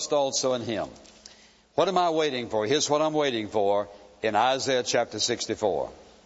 also in him. What am I waiting for? Here's what I'm waiting for in Isaiah chapter 64.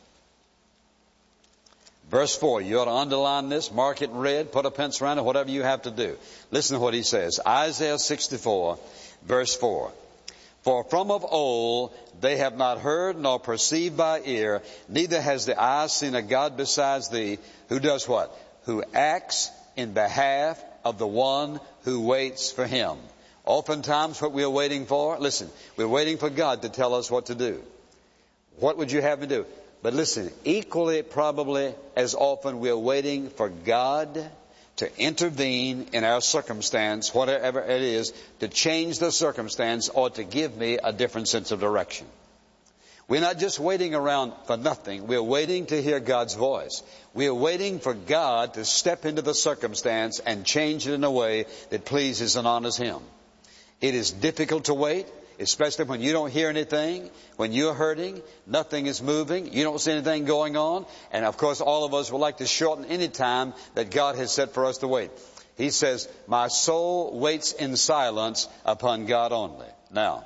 Verse 4. You ought to underline this, mark it in red, put a pencil around it, whatever you have to do. Listen to what he says. Isaiah 64, verse 4. For from of old they have not heard nor perceived by ear, neither has the eye seen a God besides thee, who does what? Who acts in behalf of the one who waits for him. Oftentimes what we are waiting for, listen, we're waiting for God to tell us what to do. What would you have me do? But listen, equally probably as often we're waiting for God to intervene in our circumstance, whatever it is, to change the circumstance or to give me a different sense of direction. We're not just waiting around for nothing. We're waiting to hear God's voice. We're waiting for God to step into the circumstance and change it in a way that pleases and honors Him. It is difficult to wait, especially when you don't hear anything, when you're hurting, nothing is moving, you don't see anything going on. And of course, all of us would like to shorten any time that God has set for us to wait. He says, my soul waits in silence upon God only. Now,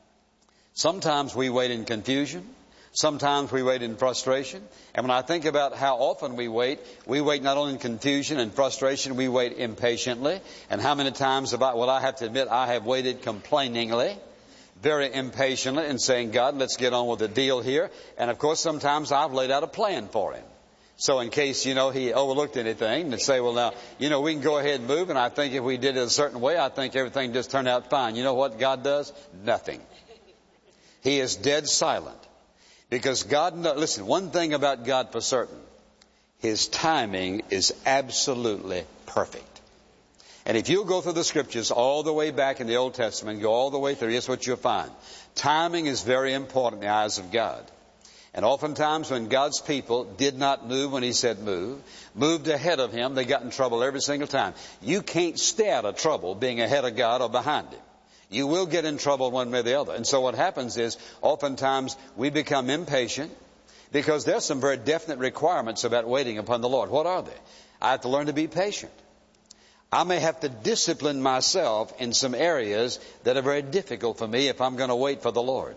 sometimes we wait in confusion. Sometimes we wait in frustration. And when I think about how often we wait not only in confusion and frustration, we wait impatiently. And how many times I have to admit, I have waited complainingly, very impatiently, and saying, God, let's get on with the deal here. And of course, sometimes I've laid out a plan for Him. So in case, He overlooked anything, to say, well, now, we can go ahead and move. And I think if we did it a certain way, I think everything just turned out fine. You know what God does? Nothing. He is dead silent. Because God, listen, one thing about God for certain, His timing is absolutely perfect. And if you go through the Scriptures all the way back in the Old Testament, go all the way through, here's what you'll find. Timing is very important in the eyes of God. And oftentimes when God's people did not move when He said move, moved ahead of Him, they got in trouble every single time. You can't stay out of trouble being ahead of God or behind Him. You will get in trouble one way or the other. And so what happens is, oftentimes we become impatient because there's some very definite requirements about waiting upon the Lord. What are they? I have to learn to be patient. I may have to discipline myself in some areas that are very difficult for me if I'm going to wait for the Lord.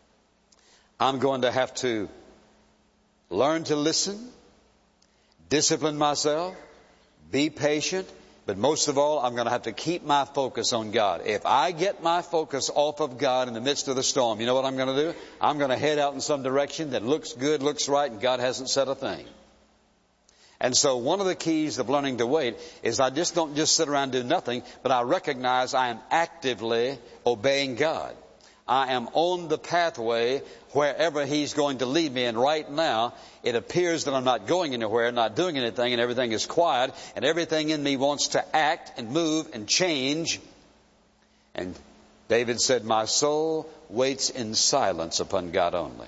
I'm going to have to learn to listen, discipline myself, be patient, but most of all, I'm going to have to keep my focus on God. If I get my focus off of God in the midst of the storm, you know what I'm going to do? I'm going to head out in some direction that looks good, looks right, and God hasn't said a thing. And so one of the keys of learning to wait is I just don't just sit around and do nothing, but I recognize I am actively obeying God. I am on the pathway wherever He's going to lead me. And right now, it appears that I'm not going anywhere, not doing anything, and everything is quiet, and everything in me wants to act and move and change. And David said, my soul waits in silence upon God only.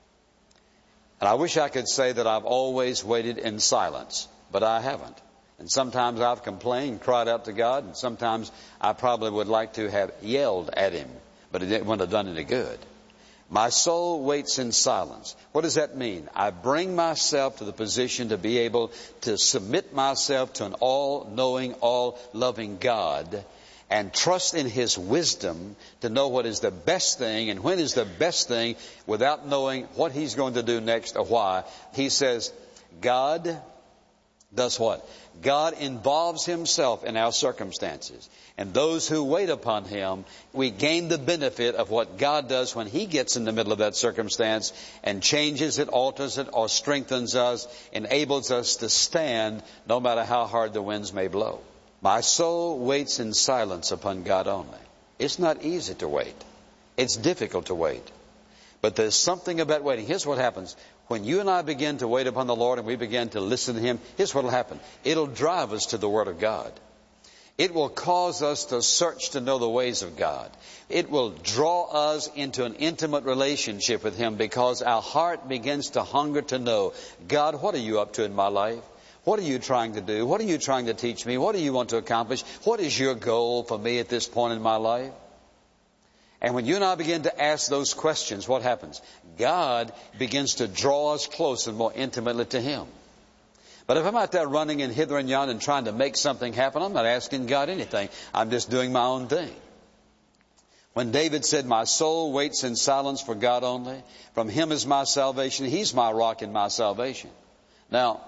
And I wish I could say that I've always waited in silence, but I haven't. And sometimes I've complained, cried out to God, and sometimes I probably would like to have yelled at Him, but it wouldn't have done any good. My soul waits in silence. What does that mean? I bring myself to the position to be able to submit myself to an all-knowing, all-loving God and trust in His wisdom to know what is the best thing and when is the best thing without knowing what He's going to do next or why. He says, God does what? God involves Himself in our circumstances. And those who wait upon Him, we gain the benefit of what God does when He gets in the middle of that circumstance and changes it, alters it, or strengthens us, enables us to stand no matter how hard the winds may blow. My soul waits in silence upon God only. It's not easy to wait. It's difficult to wait. But there's something about waiting. Here's what happens. When you and I begin to wait upon the Lord and we begin to listen to Him, here's what will happen. It'll drive us to the Word of God. It will cause us to search to know the ways of God. It will draw us into an intimate relationship with Him because our heart begins to hunger to know, God, what are you up to in my life? What are you trying to do? What are you trying to teach me? What do you want to accomplish? What is your goal for me at this point in my life? And when you and I begin to ask those questions, what happens? God begins to draw us closer and more intimately to Him. But if I'm out there running and hither and yon and trying to make something happen, I'm not asking God anything. I'm just doing my own thing. When David said, my soul waits in silence for God only, from Him is my salvation, He's my rock and my salvation. Now,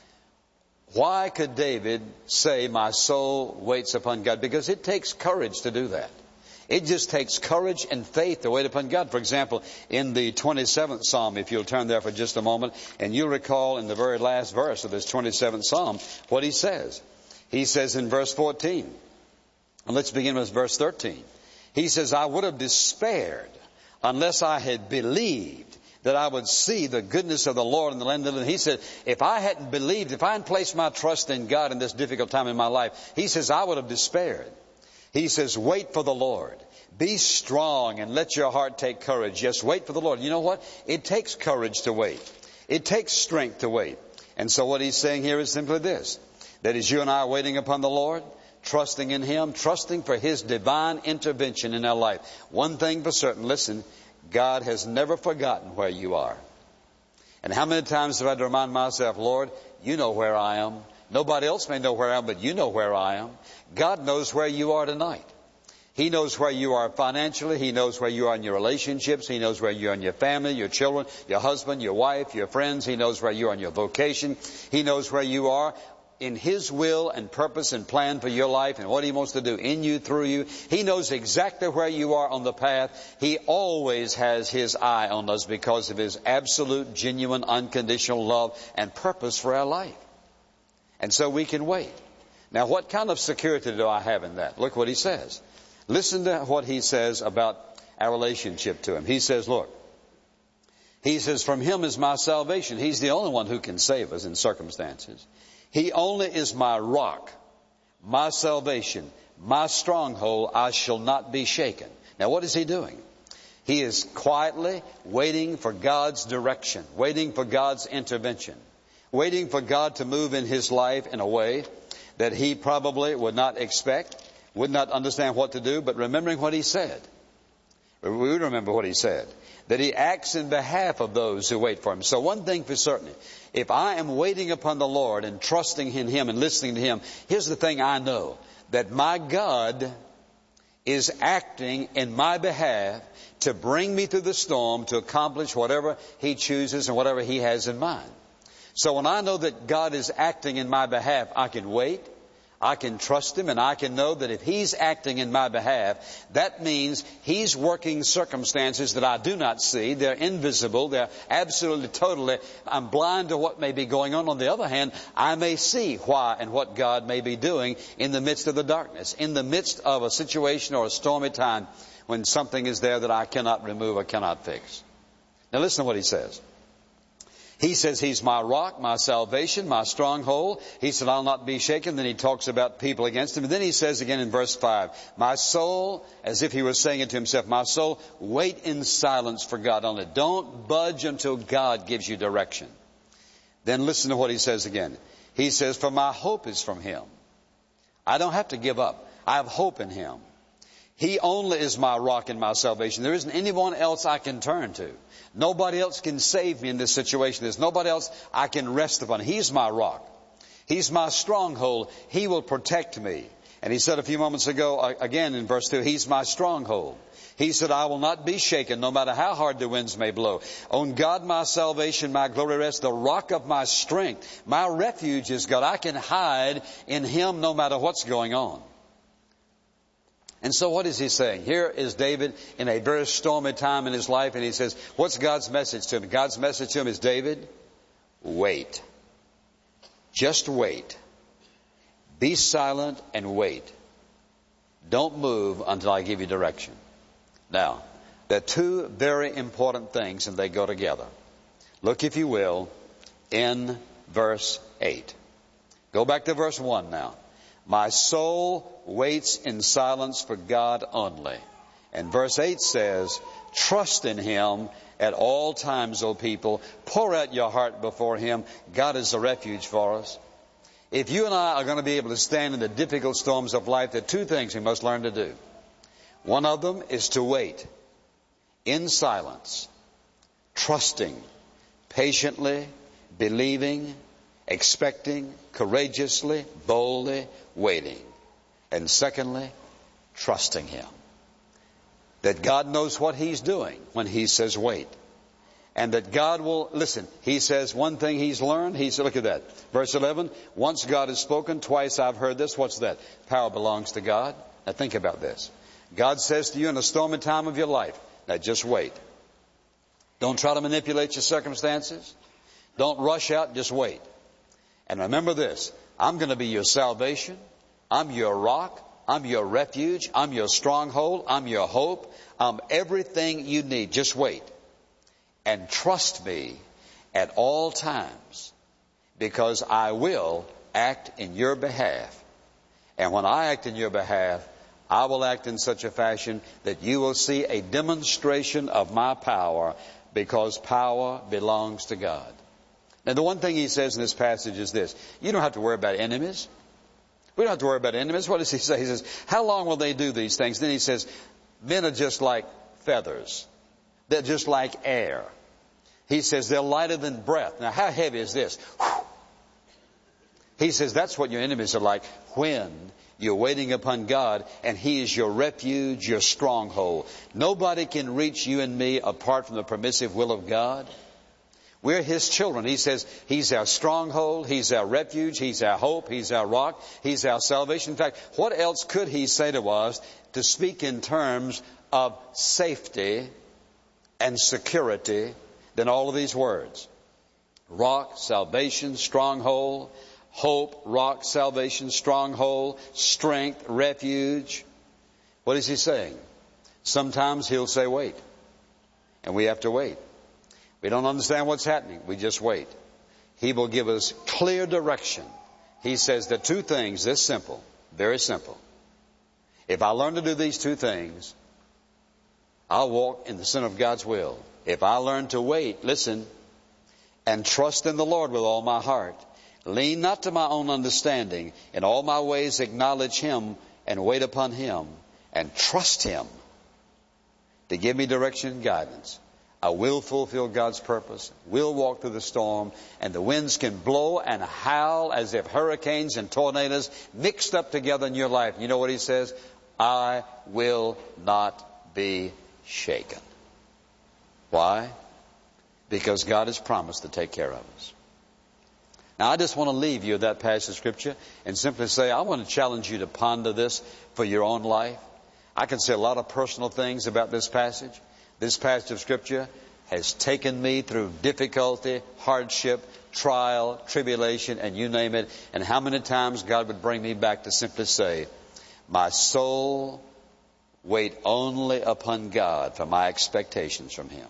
why could David say, my soul waits upon God? Because it takes courage to do that. It just takes courage and faith to wait upon God. For example, in the 27th Psalm, if you'll turn there for just a moment, and you'll recall in the very last verse of this 27th Psalm what he says. He says in verse 14, and let's begin with verse 13. He says, I would have despaired unless I had believed that I would see the goodness of the Lord in the land of the living. He said, if I hadn't believed, if I hadn't placed my trust in God in this difficult time in my life, he says, I would have despaired. He says, wait for the Lord. Be strong and let your heart take courage. Yes, wait for the Lord. You know what? It takes courage to wait. It takes strength to wait. And so what he's saying here is simply this, that as you and I are waiting upon the Lord, trusting in Him, trusting for His divine intervention in our life. One thing for certain, listen, God has never forgotten where you are. And how many times have I had to remind myself, Lord, you know where I am. Nobody else may know where I am, but you know where I am. God knows where you are tonight. He knows where you are financially. He knows where you are in your relationships. He knows where you are in your family, your children, your husband, your wife, your friends. He knows where you are in your vocation. He knows where you are in His will and purpose and plan for your life and what He wants to do in you, through you. He knows exactly where you are on the path. He always has His eye on us because of His absolute, genuine, unconditional love and purpose for our life. And so we can wait. Now, what kind of security do I have in that? Look what he says. Listen to what he says about our relationship to Him. He says, look, he says, from Him is my salvation. He's the only one who can save us in circumstances. He only is my rock, my salvation, my stronghold. I shall not be shaken. Now, what is he doing? He is quietly waiting for God's direction, waiting for God's intervention, waiting for God to move in his life in a way that he probably would not expect, would not understand what to do, but remembering what he said. We remember what he said, that he acts in behalf of those who wait for him. So one thing for certain, if I am waiting upon the Lord and trusting in Him and listening to Him, here's the thing I know, that my God is acting in my behalf to bring me through the storm to accomplish whatever He chooses and whatever He has in mind. So when I know that God is acting in my behalf, I can wait, I can trust Him, and I can know that if He's acting in my behalf, that means He's working circumstances that I do not see. They're invisible. They're absolutely, totally, I'm blind to what may be going on. On the other hand, I may see why and what God may be doing in the midst of the darkness, in the midst of a situation or a stormy time when something is there that I cannot remove or cannot fix. Now listen to what he says. He says He's my rock, my salvation, my stronghold. He said, I'll not be shaken. Then he talks about people against him. And then he says again in verse 5, my soul, as if he was saying it to himself, my soul, wait in silence for God only. Don't budge until God gives you direction. Then listen to what he says again. He says, for my hope is from Him. I don't have to give up. I have hope in Him. He only is my rock and my salvation. There isn't anyone else I can turn to. Nobody else can save me in this situation. There's nobody else I can rest upon. He's my rock. He's my stronghold. He will protect me. And he said a few moments ago, again in verse 2, He's my stronghold. He said, I will not be shaken no matter how hard the winds may blow. On God my salvation, my glory rests, the rock of my strength. My refuge is God. I can hide in Him no matter what's going on. And so what is he saying? Here is David in a very stormy time in his life, and he says, what's God's message to him? God's message to him is, David, wait. Just wait. Be silent and wait. Don't move until I give you direction. Now, there are two very important things, and they go together. Look, if you will, in verse 8. Go back to verse 1 now. My soul waits in silence for God only. And verse 8 says, trust in Him at all times, O people. Pour out your heart before Him. God is a refuge for us. If you and I are going to be able to stand in the difficult storms of life, there are two things we must learn to do. One of them is to wait in silence, trusting, patiently, believing, expecting, courageously, boldly, waiting. And secondly, trusting Him. that God knows what He's doing when He says wait. And that God will, listen, He says one thing He's learned. He said, look at that. Verse 11, once God has spoken, twice I've heard this. What's that? Power belongs to God. Now think about this. God says to you in a stormy time of your life, now just wait. Don't try to manipulate your circumstances. Don't rush out, just wait. And remember this, I'm going to be your salvation. I'm your rock. I'm your refuge. I'm your stronghold. I'm your hope. I'm everything you need. Just wait. And trust me at all times, because I will act in your behalf. And when I act in your behalf, I will act in such a fashion that you will see a demonstration of my power, because power belongs to God. Now, the one thing He says in this passage is this. You don't have to worry about enemies. We don't have to worry about enemies. What does He say? He says, how long will they do these things? Then He says, men are just like feathers. They're just like air. He says they're lighter than breath. Now, how heavy is this? He says that's what your enemies are like when you're waiting upon God and He is your refuge, your stronghold. Nobody can reach you and me apart from the permissive will of God. We're His children. He says He's our stronghold, He's our refuge, He's our hope, He's our rock, He's our salvation. In fact, what else could He say to us to speak in terms of safety and security than all of these words? Rock, salvation, stronghold, hope, rock, salvation, stronghold, strength, refuge. What is He saying? Sometimes He'll say wait. And we have to wait. We don't understand what's happening. We just wait. He will give us clear direction. He says the two things, this simple, very simple. If I learn to do these two things, I'll walk in the center of God's will. If I learn to wait, listen, and trust in the Lord with all my heart, lean not to my own understanding, in all my ways acknowledge Him and wait upon Him and trust Him to give me direction and guidance, I will fulfill God's purpose, will walk through the storm, and the winds can blow and howl as if hurricanes and tornadoes mixed up together in your life. You know what He says? I will not be shaken. Why? Because God has promised to take care of us. Now, I just want to leave you with that passage of Scripture and simply say, I want to challenge you to ponder this for your own life. I can say a lot of personal things about this passage. This passage of Scripture has taken me through difficulty, hardship, trial, tribulation, and you name it. And how many times God would bring me back to simply say, my soul, wait only upon God for my expectations from Him.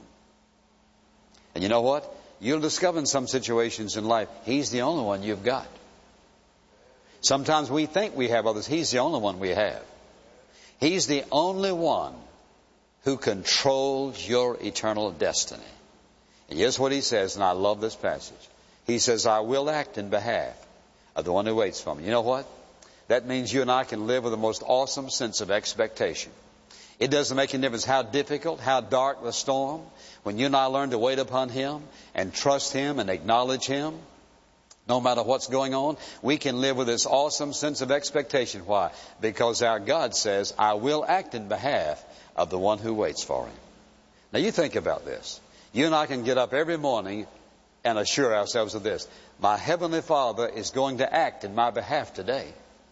And you know what? You'll discover in some situations in life, He's the only one you've got. Sometimes we think we have others. He's the only one we have. He's the only one who controls your eternal destiny. And here's what He says, and I love this passage. He says, I will act in behalf of the one who waits for me. You know what? That means you and I can live with the most awesome sense of expectation. It doesn't make any difference how difficult, how dark the storm. When you and I learn to wait upon Him and trust Him and acknowledge Him, no matter what's going on, we can live with this awesome sense of expectation. Why? Because our God says, I will act in behalf of the one who waits for Him. Now you think about this. You and I can get up every morning and assure ourselves of this. My Heavenly Father is going to act in my behalf today.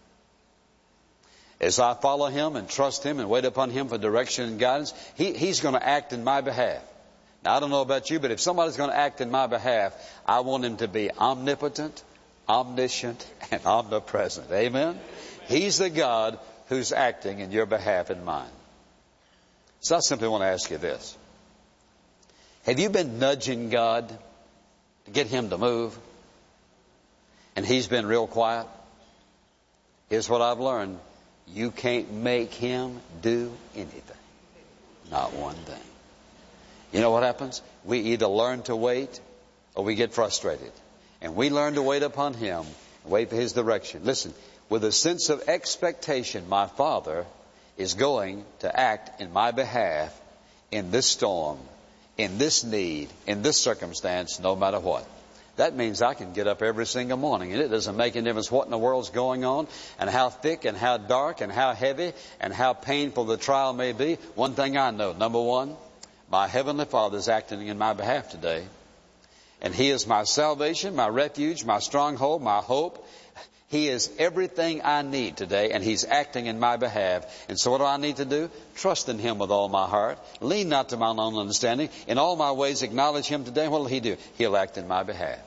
As I follow Him and trust Him and wait upon Him for direction and guidance, He's going to act in my behalf. Now, I don't know about you, but if somebody's going to act in my behalf, I want Him to be omnipotent, omniscient, and omnipresent. Amen? He's the God who's acting in your behalf and mine. So I simply want to ask you this. Have you been nudging God to get Him to move? And He's been real quiet? Here's what I've learned. You can't make Him do anything. Not one thing. You know what happens? We either learn to wait or we get frustrated. And we learn to wait upon Him and wait for His direction. Listen, with a sense of expectation, my Father is going to act in my behalf in this storm, in this need, in this circumstance, no matter what. That means I can get up every single morning, and it doesn't make any difference what in the world's going on and how thick and how dark and how heavy and how painful the trial may be. One thing I know, number one, my Heavenly Father is acting in my behalf today. And He is my salvation, my refuge, my stronghold, my hope. He is everything I need today, and He's acting in my behalf. And so what do I need to do? Trust in Him with all my heart. Lean not to my own understanding. In all my ways acknowledge Him today. What will He do? He'll act in my behalf.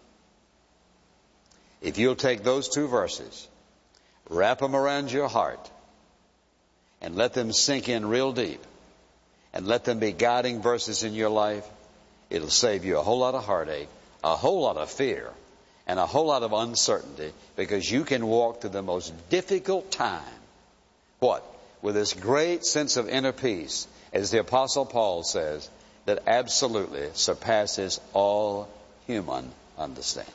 If you'll take those two verses, wrap them around your heart, and let them sink in real deep, and let them be guiding verses in your life, it'll save you a whole lot of heartache, a whole lot of fear, and a whole lot of uncertainty, because you can walk through the most difficult time. What? With this great sense of inner peace, as the Apostle Paul says, that absolutely surpasses all human understanding.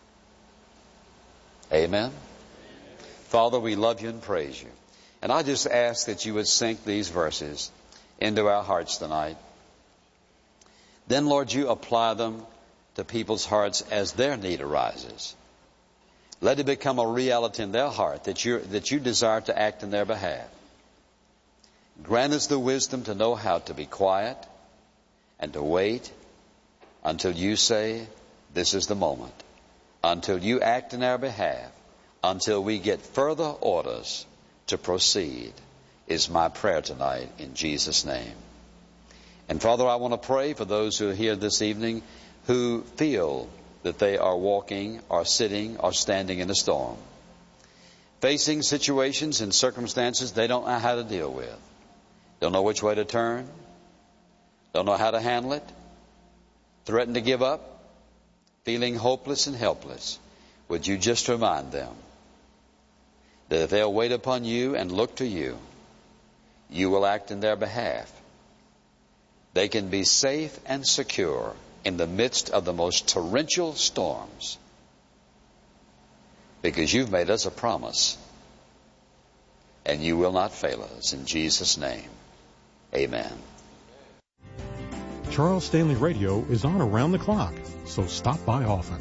Amen? Father, we love You and praise You. And I just ask that You would sink these verses into our hearts tonight. Then, Lord, You apply them to people's hearts as their need arises. Let it become a reality in their heart that you desire to act in their behalf. Grant us the wisdom to know how to be quiet and to wait until You say, this is the moment. Until You act in our behalf. Until we get further orders to proceed, is my prayer tonight in Jesus' name. And Father, I want to pray for those who are here this evening who feel that they are walking or sitting or standing in a storm, facing situations and circumstances they don't know how to deal with, don't know which way to turn, don't know how to handle it, threaten to give up, feeling hopeless and helpless. Would You just remind them that if they'll wait upon You and look to You, You will act in their behalf. They can be safe and secure in the midst of the most torrential storms, because You've made us a promise, and You will not fail us. In Jesus' name, amen. Charles Stanley Radio is on around the clock, so stop by often.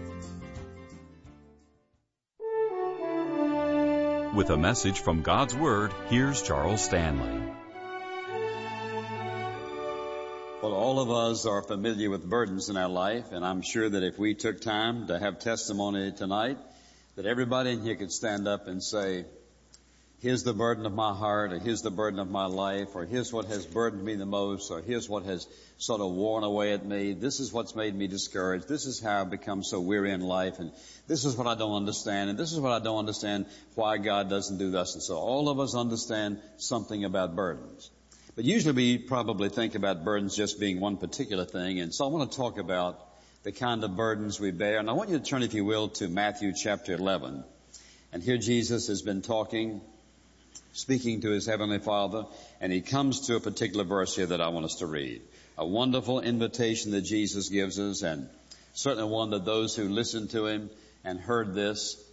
With a message from God's Word, here's Charles Stanley. Well, all of us are familiar with burdens in our life, and I'm sure that if we took time to have testimony tonight, that everybody in here could stand up and say, here's the burden of my heart, or here's the burden of my life, or here's what has burdened me the most, or here's what has sort of worn away at me. This is what's made me discouraged. This is how I've become so weary in life, and this is what I don't understand, and this is what I don't understand why God doesn't do thus and so. All of us understand something about burdens. But usually we probably think about burdens just being one particular thing, and so I want to talk about the kind of burdens we bear. And I want you to turn, if you will, to Matthew chapter 11. And here Jesus has been speaking to His Heavenly Father, and He comes to a particular verse here that I want us to read. A wonderful invitation that Jesus gives us, and certainly one that those who listened to Him and heard this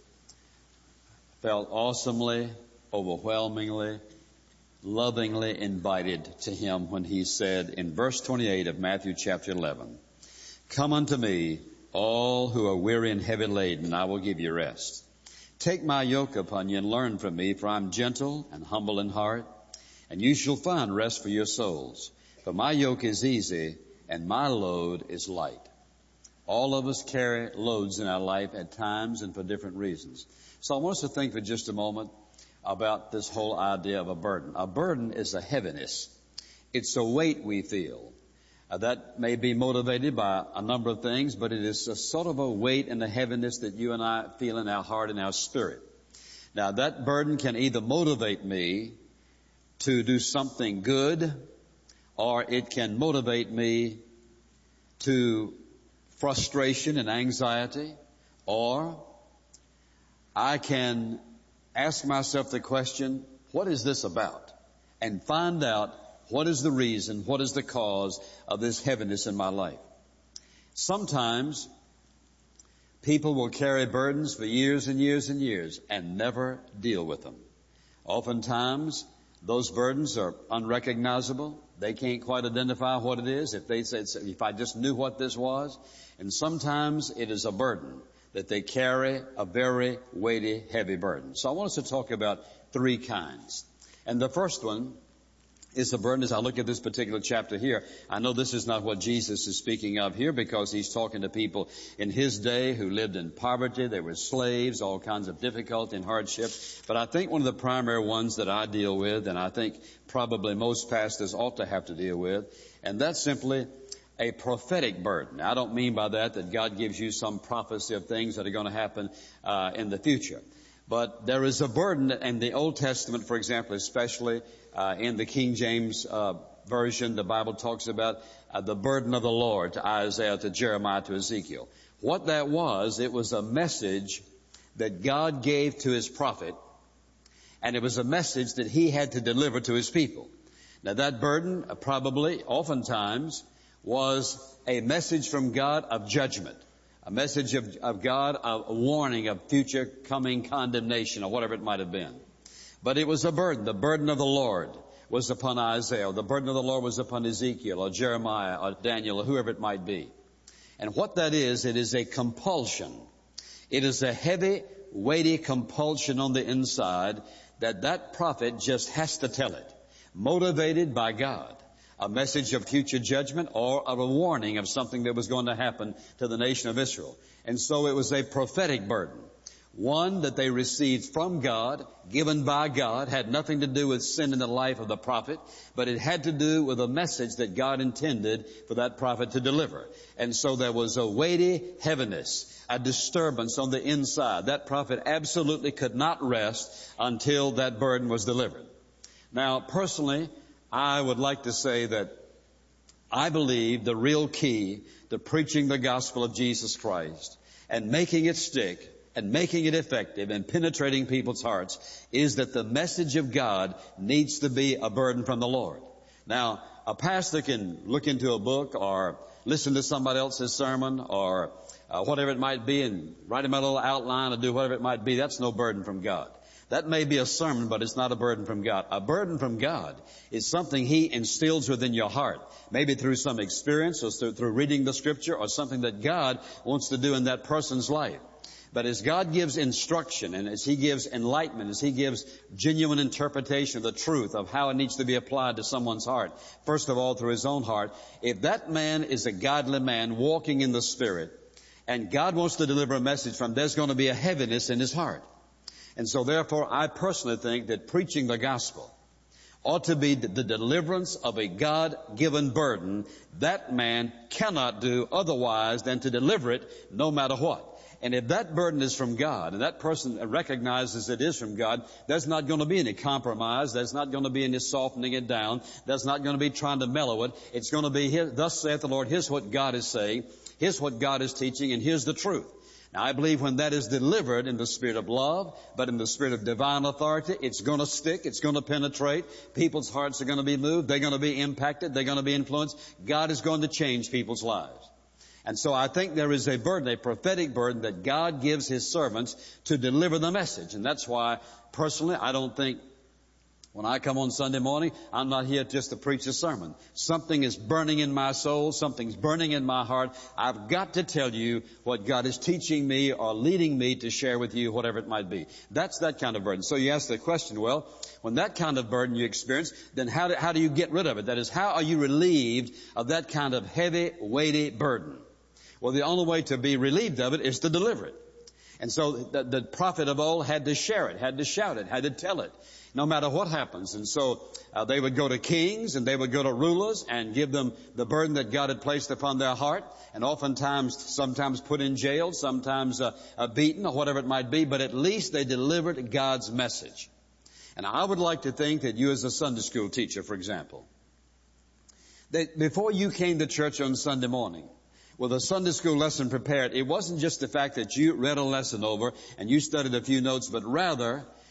felt awesomely, overwhelmingly, lovingly invited to Him when He said in verse 28 of Matthew chapter 11, come unto me, all who are weary and heavy laden, and I will give you rest. Take my yoke upon you and learn from me, for I am gentle and humble in heart, and you shall find rest for your souls. For my yoke is easy and my load is light. All of us carry loads in our life at times and for different reasons. So I want us to think for just a moment about this whole idea of a burden. A burden is a heaviness. It's a weight we feel. That may be motivated by a number of things, but it is a sort of a weight and a heaviness that you and I feel in our heart and our spirit. Now, that burden can either motivate me to do something good, or it can motivate me to frustration and anxiety, or I can ask myself the question, what is this about? And find out what is the reason, what is the cause of this heaviness in my life. Sometimes people will carry burdens for years and years and years and never deal with them. Oftentimes those burdens are unrecognizable. They can't quite identify what it is. If they said, if I just knew what this was. And sometimes it is a burden that they carry, a very weighty, heavy burden. So I want us to talk about three kinds. And the first one is the burden. As I look at this particular chapter here, I know this is not what Jesus is speaking of here, because he's talking to people in his day who lived in poverty. They were slaves, all kinds of difficulty and hardship. But I think one of the primary ones that I deal with, and I think probably most pastors ought to have to deal with, and that's simply a prophetic burden. I don't mean by that God gives you some prophecy of things that are going to happen in the future. But there is a burden in the Old Testament, for example, especially in the King James Version. The Bible talks about the burden of the Lord to Isaiah, to Jeremiah, to Ezekiel. What that was, it was a message that God gave to his prophet, and it was a message that he had to deliver to his people. Now that burden probably, oftentimes, was a message from God of judgment. A message of God, a warning of future coming condemnation or whatever it might have been. But it was a burden. The burden of the Lord was upon Isaiah. The burden of the Lord was upon Ezekiel or Jeremiah or Daniel or whoever it might be. And what that is, it is a compulsion. It is a heavy, weighty compulsion on the inside that prophet just has to tell it, motivated by God. A message of future judgment or of a warning of something that was going to happen to the nation of Israel. And so it was a prophetic burden. One that they received from God, given by God, had nothing to do with sin in the life of the prophet, but it had to do with a message that God intended for that prophet to deliver. And so there was a weighty heaviness, a disturbance on the inside. That prophet absolutely could not rest until that burden was delivered. Now, personally, I would like to say that I believe the real key to preaching the gospel of Jesus Christ and making it stick and making it effective and penetrating people's hearts is that the message of God needs to be a burden from the Lord. Now, a pastor can look into a book or listen to somebody else's sermon or whatever it might be and write him a little outline or do whatever it might be. That's no burden from God. That may be a sermon, but it's not a burden from God. A burden from God is something he instills within your heart, maybe through some experience or through reading the scripture or something that God wants to do in that person's life. But as God gives instruction and as he gives enlightenment, as he gives genuine interpretation of the truth of how it needs to be applied to someone's heart, first of all through his own heart, if that man is a godly man walking in the Spirit and God wants to deliver a message from, there's going to be a heaviness in his heart. And so therefore, I personally think that preaching the gospel ought to be the deliverance of a God-given burden that man cannot do otherwise than to deliver it no matter what. And if that burden is from God, and that person recognizes it is from God, there's not going to be any compromise. There's not going to be any softening it down. There's not going to be trying to mellow it. It's going to be, thus saith the Lord, here's what God is saying, here's what God is teaching, and here's the truth. Now, I believe when that is delivered in the spirit of love, but in the spirit of divine authority, it's going to stick, it's going to penetrate. People's hearts are going to be moved, they're going to be impacted, they're going to be influenced. God is going to change people's lives. And so I think there is a burden, a prophetic burden that God gives his servants to deliver the message. And that's why, personally, I don't think when I come on Sunday morning, I'm not here just to preach a sermon. Something is burning in my soul. Something's burning in my heart. I've got to tell you what God is teaching me or leading me to share with you, whatever it might be. That's that kind of burden. So you ask the question, well, when that kind of burden you experience, then how do you get rid of it? That is, how are you relieved of that kind of heavy, weighty burden? Well, the only way to be relieved of it is to deliver it. And so the prophet of old had to share it, had to shout it, had to tell it, no matter what happens. And so they would go to kings and they would go to rulers and give them the burden that God had placed upon their heart, and sometimes put in jail, sometimes beaten or whatever it might be, but at least they delivered God's message. And I would like to think that you as a Sunday school teacher, for example, that before you came to church on Sunday morning, with a Sunday school lesson prepared, it wasn't just the fact that you read a lesson over and you studied a few notes, but rather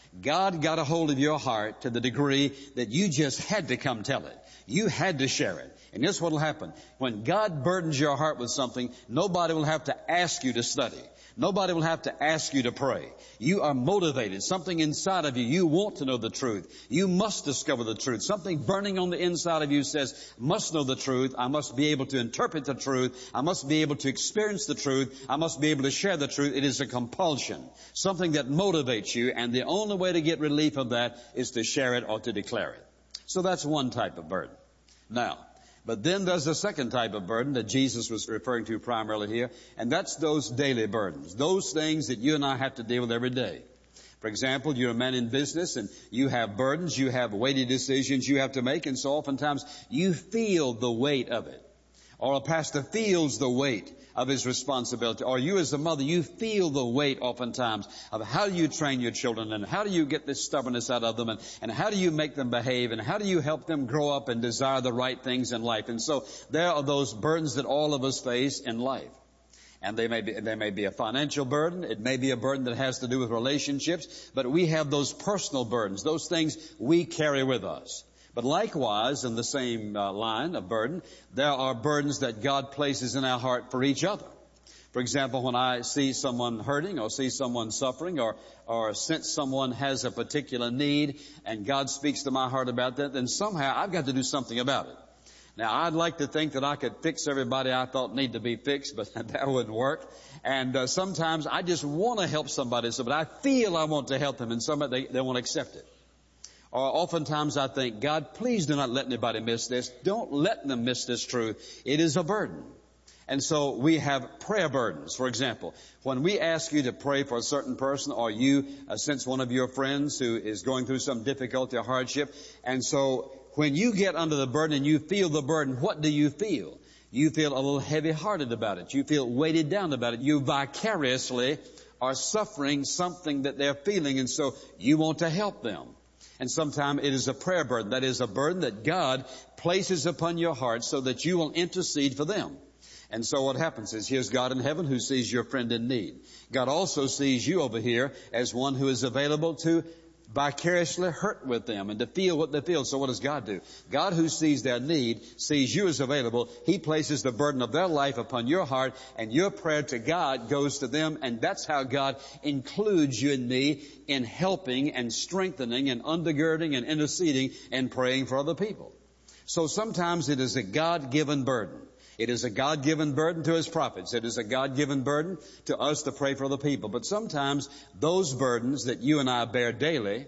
God got a hold of your heart to the degree that you just had to come tell it. You had to share it. And this is what will happen. When God burdens your heart with something, nobody will have to ask you to study. Nobody will have to ask you to pray. You are motivated. Something inside of you, you want to know the truth. You must discover the truth. Something burning on the inside of you says, I must know the truth. I must be able to interpret the truth. I must be able to experience the truth. I must be able to share the truth. It is a compulsion. Something that motivates you, and the only way to get relief of that is to share it or to declare it. So that's one type of burden. Now, but then there's a second type of burden that Jesus was referring to primarily here, and that's those daily burdens, those things that you and I have to deal with every day. For example, you're a man in business and you have burdens, you have weighty decisions you have to make, and so oftentimes you feel the weight of it. Or a pastor feels the weight of his responsibility. Or you as a mother, you feel the weight oftentimes of how you train your children and how do you get this stubbornness out of them and how do you make them behave and how do you help them grow up and desire the right things in life. And so there are those burdens that all of us face in life. And they may be a financial burden. It may be a burden that has to do with relationships. But we have those personal burdens, those things we carry with us. But likewise, in the same line of burden, there are burdens that God places in our heart for each other. For example, when I see someone hurting or see someone suffering or sense someone has a particular need and God speaks to my heart about that, then somehow I've got to do something about it. Now, I'd like to think that I could fix everybody I thought need to be fixed, but that wouldn't work. And sometimes I just want to help somebody, but I feel I want to help them, and somebody they won't accept it. Or oftentimes I think, God, please do not let anybody miss this. Don't let them miss this truth. It is a burden. And so we have prayer burdens. For example, when we ask you to pray for a certain person or you sense one of your friends who is going through some difficulty or hardship, and so when you get under the burden and you feel the burden, what do you feel? You feel a little heavy-hearted about it. You feel weighted down about it. You vicariously are suffering something that they're feeling, and so you want to help them. And sometimes it is a prayer burden. That is a burden that God places upon your heart so that you will intercede for them. And so what happens is here's God in heaven who sees your friend in need. God also sees you over here as one who is available to vicariously hurt with them and to feel what they feel. So what does God do? God, who sees their need, sees you as available. He places the burden of their life upon your heart, and your prayer to God goes to them, and that's how God includes you and me in helping and strengthening and undergirding and interceding and praying for other people. So sometimes it is a God-given burden. It is a God-given burden to His prophets. It is a God-given burden to us to pray for other people. But sometimes those burdens that you and I bear daily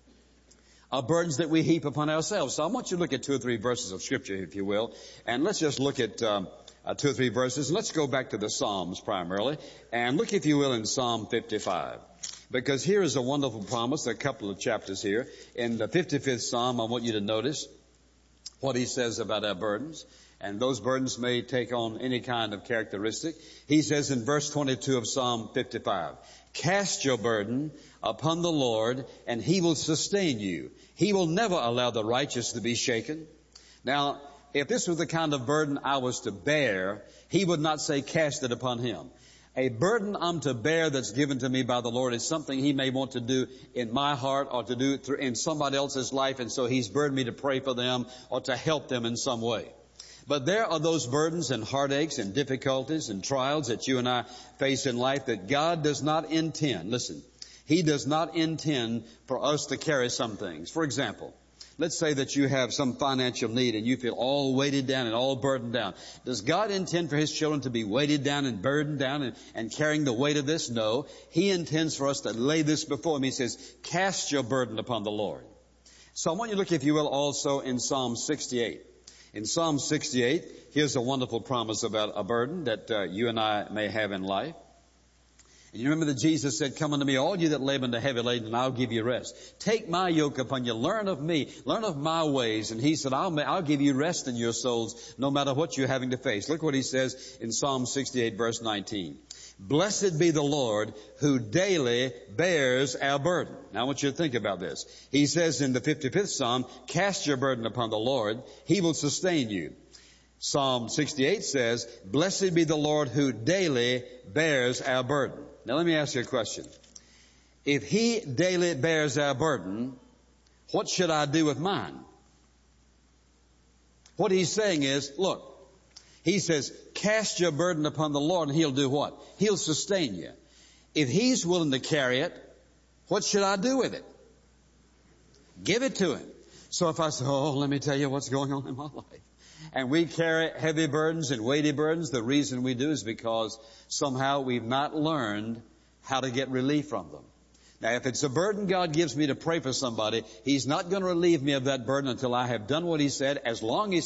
are burdens that we heap upon ourselves. So I want you to look at 2 or 3 verses of Scripture, if you will. And let's just look at 2 or 3 verses. Let's go back to the Psalms primarily. And look, if you will, in Psalm 55. Because here is a wonderful promise. There are a couple of chapters here. In the 55th Psalm, I want you to notice what he says about our burdens. And those burdens may take on any kind of characteristic. He says in verse 22 of Psalm 55, cast your burden upon the Lord, and He will sustain you. He will never allow the righteous to be shaken. Now, if this was the kind of burden I was to bear, He would not say cast it upon Him. A burden I'm to bear that's given to me by the Lord is something He may want to do in my heart or to do in somebody else's life, and so He's burdened me to pray for them or to help them in some way. But there are those burdens and heartaches and difficulties and trials that you and I face in life that God does not intend. Listen, He does not intend for us to carry some things. For example, let's say that you have some financial need and you feel all weighted down and all burdened down. Does God intend for His children to be weighted down and burdened down and carrying the weight of this? No. He intends for us to lay this before Him. He says, cast your burden upon the Lord. So I want you to look, if you will, also in Psalm 68. In Psalm 68, here's a wonderful promise about a burden that you and I may have in life. And you remember that Jesus said, come unto me, all you that labor and are heavy laden, and I'll give you rest. Take my yoke upon you. Learn of me. Learn of my ways. And He said, I'll give you rest in your souls, no matter what you're having to face. Look what He says in Psalm 68, verse 19. Blessed be the Lord who daily bears our burden. Now I want you to think about this. He says in the 55th Psalm, cast your burden upon the Lord. He will sustain you. Psalm 68 says, blessed be the Lord who daily bears our burden. Now let me ask you a question. if He daily bears our burden, what should I do with mine? What He's saying is, look, He says, cast your burden upon the Lord and He'll do what? He'll sustain you. If He's willing to carry it, what should I do with it? Give it to Him. So if I say, oh, let me tell you what's going on in my life. And we carry heavy burdens and weighty burdens, the reason we do is because somehow we've not learned how to get relief from them. Now, if it's a burden God gives me to pray for somebody, He's not going to relieve me of that burden until I have done what He said, as long as